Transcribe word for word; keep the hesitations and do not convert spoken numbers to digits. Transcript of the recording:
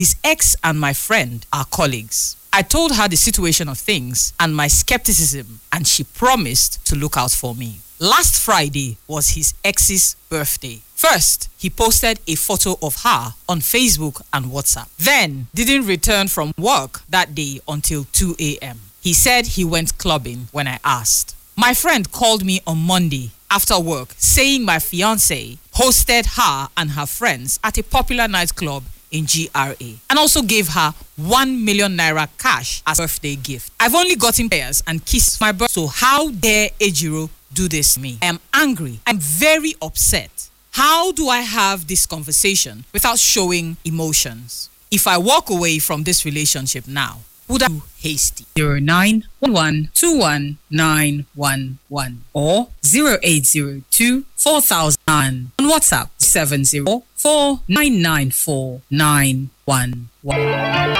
His ex and my friend are colleagues. I told her the situation of things and my skepticism, and she promised to look out for me. Last Friday was his ex's birthday. First, he posted a photo of her on Facebook and WhatsApp. Then, didn't return from work that day until two a.m. He said he went clubbing when I asked. My friend called me on Monday after work saying my fiancé hosted her and her friends at a popular nightclub in G R A and also gave her one million naira cash as a birthday gift. I've only gotten prayers and kissed my birthday, so how dare Ejiro do this to me? I am angry. I'm very upset. How do I have this conversation without showing emotions? If I walk away from this relationship now, would I be hasty? zero nine one one two one nine one one or zero eight zero two four thousand on WhatsApp seven zero four nine nine four nine one one.